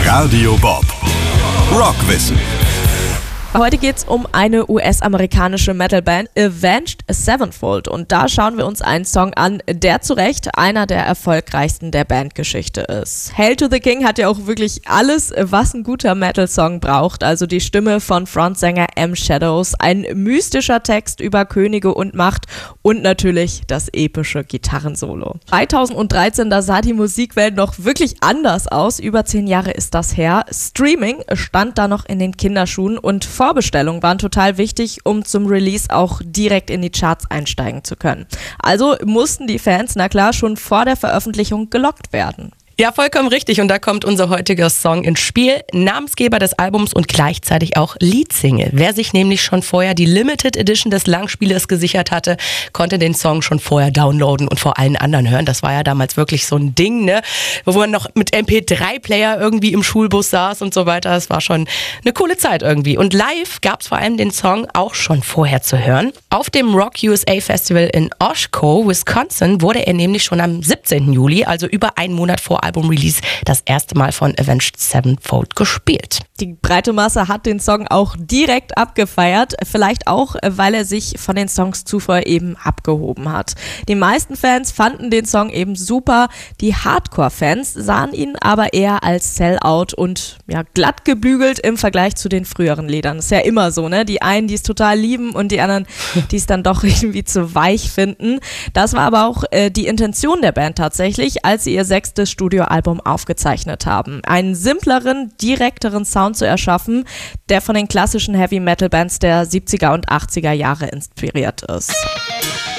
Radio Bob. Rockwissen. Heute geht es um eine US-amerikanische Metalband, Avenged Sevenfold. Und da schauen wir uns einen Song an, der zu Recht einer der erfolgreichsten der Bandgeschichte ist. Hail to the King hat ja auch wirklich alles, was ein guter Metal-Song braucht. Also die Stimme von Frontsänger M. Shadows, ein mystischer Text über Könige und Macht und natürlich das epische Gitarrensolo. 2013, da sah die Musikwelt noch wirklich anders aus. Über 10 Jahre ist das her. Streaming stand da noch in den Kinderschuhen und Vorbestellungen waren total wichtig, um zum Release auch direkt in die Charts einsteigen zu können. Also mussten die Fans, na klar, schon vor der Veröffentlichung gelockt werden. Ja, vollkommen richtig. Und da kommt unser heutiger Song ins Spiel. Namensgeber des Albums und gleichzeitig auch Leadsingle. Wer sich nämlich schon vorher die Limited Edition des Langspielers gesichert hatte, konnte den Song schon vorher downloaden und vor allen anderen hören. Das war ja damals wirklich so ein Ding, ne? Wo man noch mit MP3-Player irgendwie im Schulbus saß und so weiter. Das war schon eine coole Zeit irgendwie. Und live gab es vor allem den Song auch schon vorher zu hören. Auf dem Rock USA Festival in Oshkosh, Wisconsin, wurde er nämlich schon am 17. Juli, also über einen Monat vor Album-Release, das erste Mal von Avenged Sevenfold gespielt. Die breite Masse hat den Song auch direkt abgefeiert, vielleicht auch, weil er sich von den Songs zuvor eben abgehoben hat. Die meisten Fans fanden den Song eben super, die Hardcore-Fans sahen ihn aber eher als Sellout und ja, glatt gebügelt im Vergleich zu den früheren Liedern. Ist ja immer so, ne? Die einen, die es total lieben und die anderen, die es dann doch irgendwie zu weich finden. Das war aber auch die Intention der Band tatsächlich, als sie ihr 6. Studioalbum aufgezeichnet haben. Einen simpleren, direkteren Sound zu erschaffen, der von den klassischen Heavy-Metal-Bands der 70er und 80er Jahre inspiriert ist.